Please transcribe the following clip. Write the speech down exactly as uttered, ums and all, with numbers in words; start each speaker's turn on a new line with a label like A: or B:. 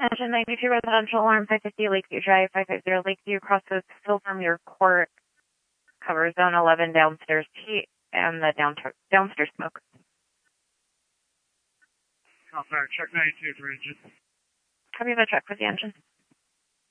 A: Engine ninety-two residential alarm five fifty Lakeview Drive, five fifty Lakeview, crosses still from your court, cover zone eleven downstairs heat and the down downstairs smoke.
B: Call fire, check ninety-two for engine.
A: Copy the check for the engine.